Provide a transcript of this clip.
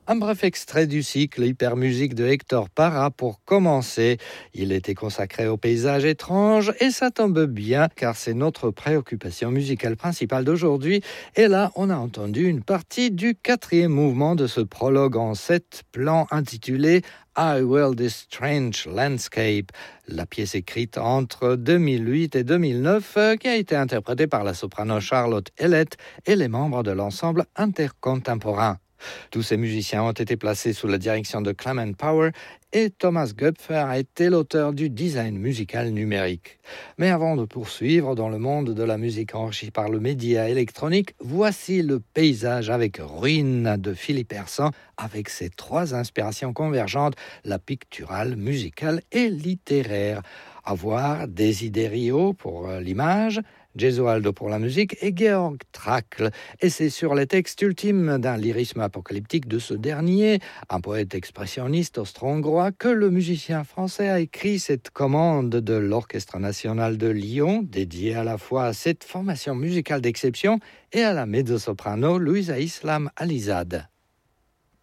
Un bref extrait du cycle Hypermusique de Hector Parra pour commencer. Il était consacré aux paysages étranges et ça tombe bien car c'est notre préoccupation musicale principale d'aujourd'hui. Et là, on a entendu une partie du 4e mouvement de ce prologue en 7 plans intitulé I Will This Strange Landscape, la pièce écrite entre 2008 et 2009 qui a été interprétée par la soprano Charlotte Ellett et les membres de l'ensemble intercontemporain. Tous ces musiciens ont été placés sous la direction de Clement Power et Thomas Göpfer a été l'auteur du design musical numérique. Mais avant de poursuivre dans le monde de la musique enrichie par le média électronique, voici le paysage avec ruines de Philippe Hersan avec ses 3 inspirations convergentes, la picturale, musicale et littéraire. À voir Desiderio pour l'image, Gesualdo pour la musique et Georg Trakl. Et c'est sur les textes ultimes d'un lyrisme apocalyptique de ce dernier, un poète expressionniste austro-hongrois, que le musicien français a écrit cette commande de l'Orchestre national de Lyon, dédiée à la fois à cette formation musicale d'exception et à la mezzo-soprano Louisa Islam Alizade.